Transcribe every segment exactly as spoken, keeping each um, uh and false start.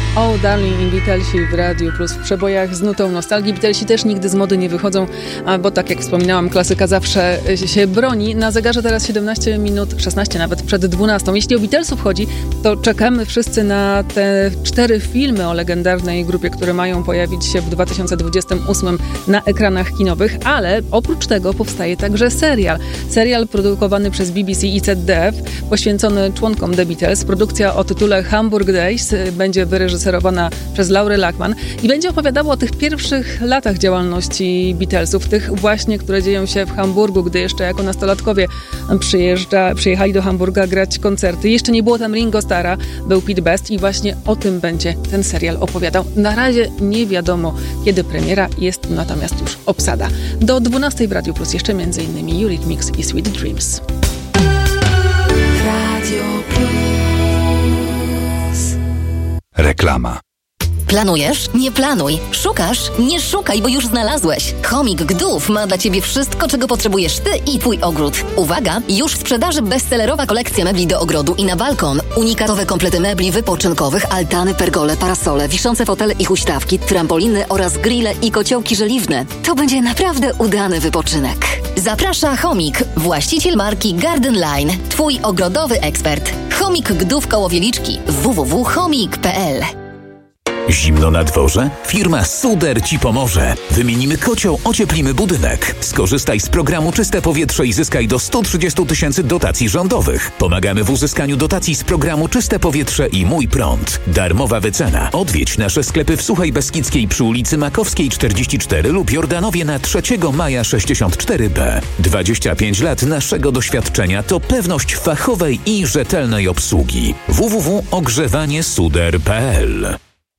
Oh Darling i Beatlesi w Radiu Plus w przebojach z nutą nostalgii. Beatlesi też nigdy z mody nie wychodzą, bo tak jak wspominałam, klasyka zawsze się broni. Na zegarze teraz siedemnaście minut, szesnaście nawet przed dwunastą. Jeśli o Beatlesów chodzi, to czekamy wszyscy na te cztery filmy o legendarnej grupie, które mają pojawić się w dwa tysiące dwudziestym ósmym na ekranach kinowych, ale oprócz tego powstaje także serial. Serial produkowany przez B B C i Z D F, poświęcony członkom The Beatles. Produkcja o tytule Hamburg Days będzie wyreżyserowana przez Laurę Lachman i będzie opowiadała o tych pierwszych latach działalności Beatlesów, tych właśnie, które dzieją się w Hamburgu, gdy jeszcze jako nastolatkowie przyjeżdża, przyjechali do Hamburga grać koncerty. Jeszcze nie było tam Ringo Starra, był Pete Best i właśnie o tym będzie ten serial opowiadał. Na razie nie wiadomo, kiedy premiera, jest natomiast już obsada. Do dwunastej w Radiu Plus jeszcze między innymi Eurythmics i Sweet Dreams. Radio Plus. Reklama. Planujesz? Nie planuj. Szukasz? Nie szukaj, bo już znalazłeś. Chomik Gdów ma dla Ciebie wszystko, czego potrzebujesz Ty i Twój ogród. Uwaga! Już w sprzedaży bestsellerowa kolekcja mebli do ogrodu i na balkon. Unikatowe komplety mebli wypoczynkowych, altany, pergole, parasole, wiszące fotele i huśtawki, trampoliny oraz grille i kociołki żeliwne. To będzie naprawdę udany wypoczynek. Zaprasza Chomik, właściciel marki Garden Line. Twój ogrodowy ekspert. Chomik Gdów koło Wieliczki. w w w kropka chomik kropka p l. Zimno na dworze? Firma Suder Ci pomoże. Wymienimy kocioł, ocieplimy budynek. Skorzystaj z programu Czyste Powietrze i zyskaj do sto trzydzieści tysięcy dotacji rządowych. Pomagamy w uzyskaniu dotacji z programu Czyste Powietrze i Mój Prąd. Darmowa wycena. Odwiedź nasze sklepy w Suchej Beskidzkiej przy ulicy Makowskiej czterdzieści cztery lub Jordanowie na trzeciego maja sześćdziesiąt cztery B. dwadzieścia pięć lat naszego doświadczenia to pewność fachowej i rzetelnej obsługi. w w w kropka ogrzewanie suder kropka p l.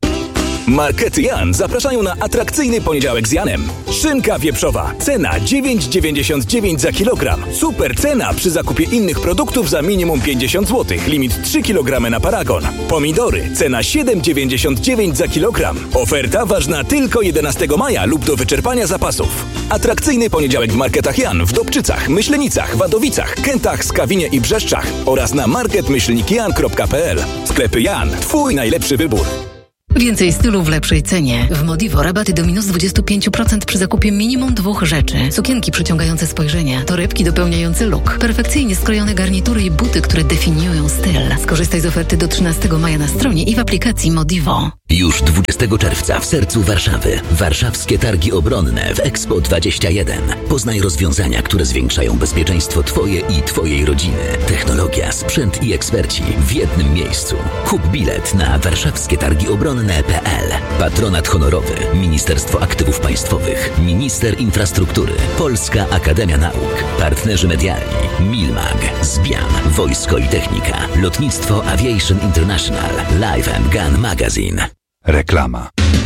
Markety Jan zapraszają na atrakcyjny poniedziałek z Janem. Szynka wieprzowa. Cena dziewięć dziewięćdziesiąt dziewięć za kilogram. Super cena przy zakupie innych produktów za minimum pięćdziesiąt złotych. Limit trzy kilogramy na paragon. Pomidory. Cena siedem dziewięćdziesiąt dziewięć za kilogram. Oferta ważna tylko jedenastego maja lub do wyczerpania zapasów. Atrakcyjny poniedziałek w Marketach Jan w Dobczycach, Myślenicach, Wadowicach, Kętach, Skawinie i Brzeszczach oraz na market myślnik jan kropka p l. Sklepy Jan. Twój najlepszy wybór. Więcej stylu w lepszej cenie. W Modivo rabaty do minus dwadzieścia pięć procent przy zakupie minimum dwóch rzeczy. Sukienki przyciągające spojrzenie, torebki dopełniające look, perfekcyjnie skrojone garnitury i buty, które definiują styl. Skorzystaj z oferty do trzynastego maja na stronie i w aplikacji Modivo. Już dwudziestego czerwca w sercu Warszawy. Warszawskie Targi Obronne w Expo dwadzieścia jeden. Poznaj rozwiązania, które zwiększają bezpieczeństwo Twoje i Twojej rodziny. Technologia, sprzęt i eksperci w jednym miejscu. Kup bilet na warszawskie targi obronne kropka p l. Patronat honorowy Ministerstwo Aktywów Państwowych, Minister Infrastruktury, Polska Akademia Nauk, partnerzy medialni Milmag, Zbian, Wojsko i Technika, Lotnictwo Aviation International, Life and Gun Magazine. Reklama.